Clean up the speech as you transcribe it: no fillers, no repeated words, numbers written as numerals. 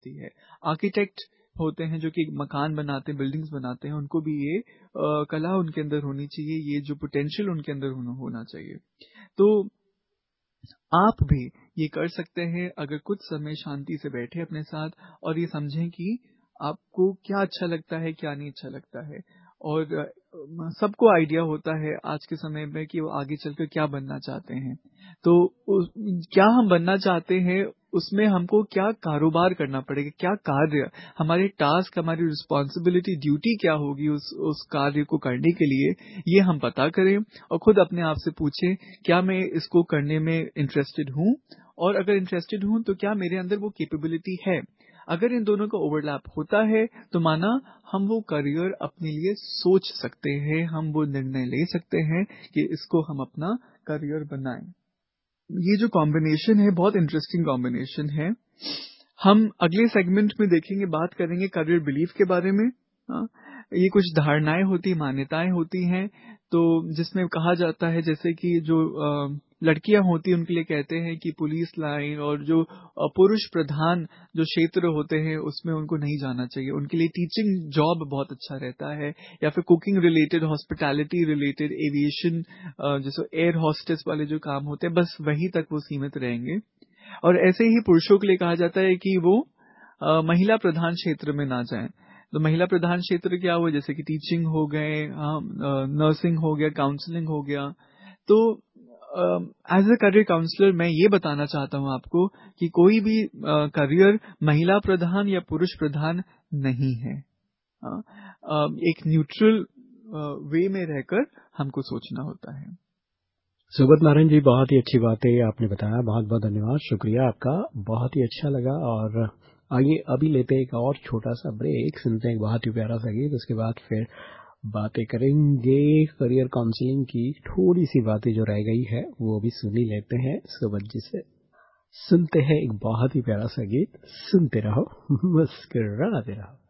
सकती है। आर्किटेक्ट होते हैं जो कि मकान बनाते हैं, बिल्डिंग्स बनाते हैं, उनको भी ये कला उनके अंदर होनी चाहिए, ये जो पोटेंशियल उनके अंदर होना चाहिए। तो आप भी ये कर सकते हैं अगर कुछ समय शांति से बैठे अपने साथ और ये समझें कि आपको क्या अच्छा लगता है, क्या नहीं अच्छा लगता है। और सबको आइडिया होता है आज के समय में कि वो आगे चलकर क्या बनना चाहते हैं। तो क्या हम बनना चाहते हैं, उसमें हमको क्या कारोबार करना पड़ेगा, क्या कार्य, हमारे टास्क, हमारी रिस्पॉन्सिबिलिटी, ड्यूटी क्या होगी उस कार्य को करने के लिए, ये हम पता करें और खुद अपने आप से पूछें, क्या मैं इसको करने में इंटरेस्टेड हूँ, और अगर इंटरेस्टेड हूँ तो क्या मेरे अंदर वो कैपेबिलिटी है। अगर इन दोनों का ओवरलैप होता है तो माना हम वो करियर अपने लिए सोच सकते हैं, हम वो निर्णय ले सकते हैं कि इसको हम अपना करियर बनाएं। ये जो कॉम्बिनेशन है बहुत इंटरेस्टिंग कॉम्बिनेशन है। हम अगले सेगमेंट में देखेंगे, बात करेंगे करियर बिलीफ के बारे में। हाँ, ये कुछ धारणाएं होती, मान्यताएं होती हैं, तो जिसमें कहा जाता है जैसे कि जो लड़कियां होती उनके लिए कहते हैं कि पुलिस लाइन और जो पुरुष प्रधान जो क्षेत्र होते हैं उसमें उनको नहीं जाना चाहिए, उनके लिए टीचिंग जॉब बहुत अच्छा रहता है, या फिर cooking related, hospitality related, aviation, जैसे एयर हॉस्टेस वाले जो काम होते हैं, बस वहीं तक वो सीमित रहेंगे। और ऐसे ही पुरुषों के लिए कहा जाता है कि वो महिला प्रधान क्षेत्र में ना जाएं। तो महिला प्रधान क्षेत्र क्या हुआ, जैसे कि टीचिंग हो गए, नर्सिंग हो गया, काउंसलिंग हो गया। तो एज अ करियर काउंसलर मैं ये बताना चाहता हूँ आपको कि कोई भी करियर महिला प्रधान या पुरुष प्रधान नहीं है। एक न्यूट्रल वे में रहकर हमको सोचना होता है। सुब्रत नारायण जी, बहुत ही अच्छी बातें आपने बताया, बहुत बहुत धन्यवाद, शुक्रिया आपका, बहुत ही अच्छा लगा। और आइए अभी लेते हैं एक और छोटा सा ब्रेक, सुनते हैं एक बहुत ही प्यारा सा गीत, उसके बाद फिर बातें करेंगे करियर काउंसलिंग की। थोड़ी सी बातें जो रह गई है वो भी सुन ही लेते हैं सुब्रत जी से। सुनते हैं एक बहुत ही प्यारा सा गीत, सुनते रहो, मुस्कुराते रहो।